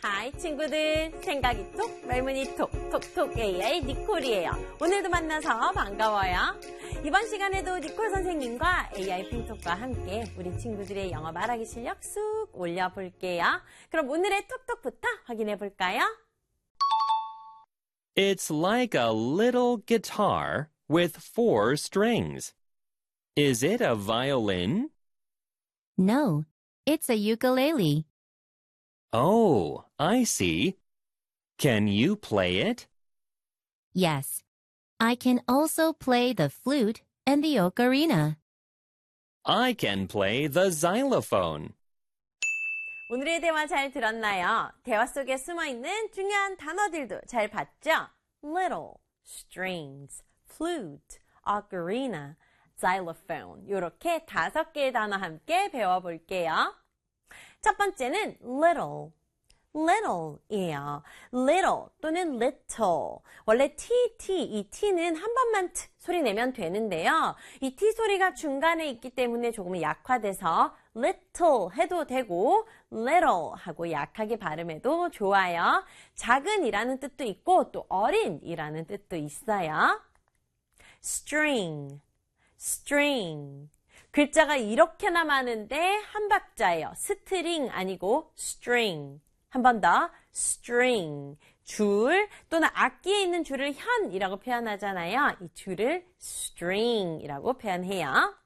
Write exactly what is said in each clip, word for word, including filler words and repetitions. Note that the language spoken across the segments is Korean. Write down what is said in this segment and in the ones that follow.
하이 친구들, 생각이 톡, 말문이 톡, 톡톡 에이아이 니콜이에요. 오늘도 만나서 반가워요. 이번 시간에도 니콜 선생님과 에이아이 팽톡과 함께 우리 친구들의 영어 말하기 실력 쑥 올려볼게요. 그럼 오늘의 톡톡부터 확인해 볼까요? It's like a little guitar with four strings. Is it a violin? No, it's a ukulele. Oh, I see. Can you play it? Yes, I can also play the flute and the ocarina. I can play the xylophone. 오늘의 대화 잘 들었나요? 대화 속에 숨어있는 중요한 단어들도 잘 봤죠? Little, strings, flute, ocarina, xylophone 이렇게 다섯 개의 단어 함께 배워볼게요. 첫 번째는 little, little이에요. little 또는 little. 원래 t, t, 이 t는 한 번만 t 소리 내면 되는데요. 이 t 소리가 중간에 있기 때문에 조금 약화돼서 little 해도 되고 little 하고 약하게 발음해도 좋아요. 작은이라는 뜻도 있고 또 어린이라는 뜻도 있어요. string, string. 글자가 이렇게나 많은데 한 박자예요. 스트링 아니고 string. 한 번 더 string. 줄 또는 악기에 있는 줄을 현이라고 표현하잖아요. 이 줄을 string이라고 표현해요.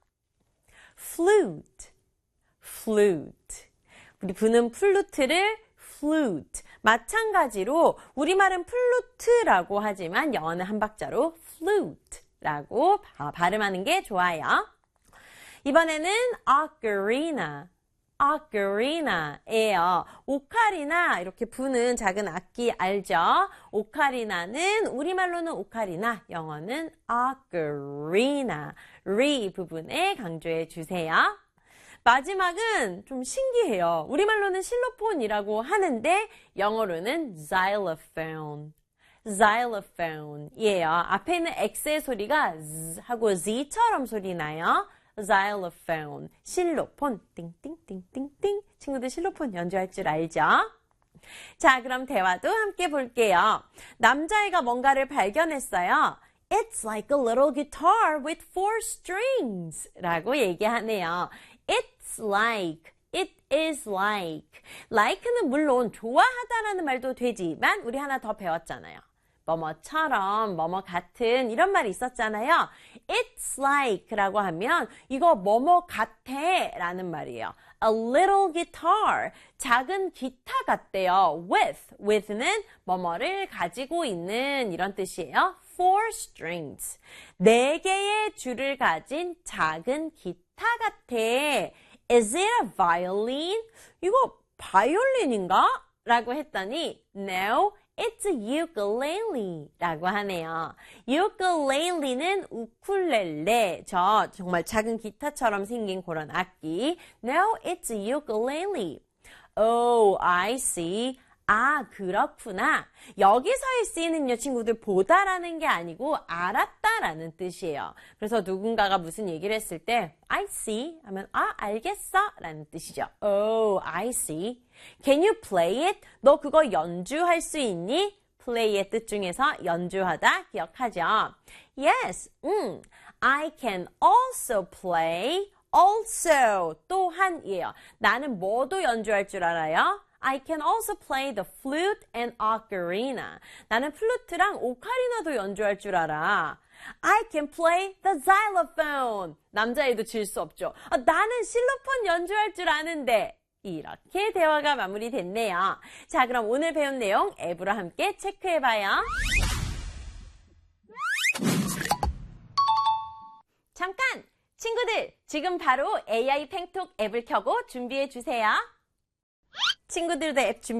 flute, flute. 우리 부는 플루트를 flute. 마찬가지로 우리말은 플루트라고 하지만 영어는 한 박자로 flute라고 발음하는 게 좋아요. 이번에는 ocarina, ocarina예요. 오카리나 이렇게 부는 작은 악기 알죠? 오카리나는 우리말로는 오카리나, 영어는 ocarina, 리 부분에 강조해 주세요. 마지막은 좀 신기해요. 우리말로는 실로폰이라고 하는데 영어로는 xylophone, xylophone이에요. 앞에 있는 X의 소리가 Z 하고 Z처럼 소리 나요. xylophone, 실로폰, 띵띵띵띵띵. 친구들 실로폰 연주할 줄 알죠? 자, 그럼 대화도 함께 볼게요. 남자애가 뭔가를 발견했어요. It's like a little guitar with four strings 라고 얘기하네요. It's like, it is like. like는 물론 좋아하다라는 말도 되지만 우리 하나 더 배웠잖아요. 뭐뭐처럼, 뭐뭐 같은 이런 말이 있었잖아요. It's like 라고 하면 이거 뭐뭐 같아 라는 말이에요. A little guitar, 작은 기타 같대요. With, with는 뭐뭐를 가지고 있는 이런 뜻이에요. Four strings, 네 개의 줄을 가진 작은 기타 같아. Is it a violin? 이거 바이올린인가? 라고 했더니 No, it's a ukulele 라고 하네요. ukulele는 우쿨렐레, 저 정말 작은 기타처럼 생긴 그런 악기. No, it's a ukulele. Oh, I see. 아, 그렇구나. 여기서의 C는요, 친구들 보다라는 게 아니고 알았다라는 뜻이에요. 그래서 누군가가 무슨 얘기를 했을 때 I see 하면 아, 알겠어 라는 뜻이죠. Oh, I see. Can you play it? 너 그거 연주할 수 있니? play의 뜻 중에서 연주하다 기억하죠? Yes, 음, I can also play, also, 또한이에요. 나는 뭐도 연주할 줄 알아요? I can also play the flute and ocarina. 나는 플루트랑 오카리나도 연주할 줄 알아. I can play the xylophone. 남자애도 질 수 없죠. 아, 나는 실로폰 연주할 줄 아는데. 이렇게 대화가 마무리됐네요. 자, 그럼 오늘 배운 내용 앱으로 함께 체크해봐요. 잠깐! 친구들, 지금 바로 에이아이 팽톡 앱을 켜고 준비해주세요. 친구들도 앱 준비